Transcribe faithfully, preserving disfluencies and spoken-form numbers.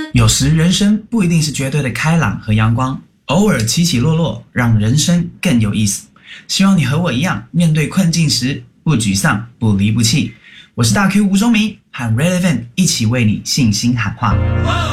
有时人生不一定是绝对的开朗和阳光，偶尔起起落落，让人生更有意思。希望你和我一样，面对困境时不沮丧，不离不弃。我是大 Q 吴宗明，和 Relevant 一起为你信心喊话。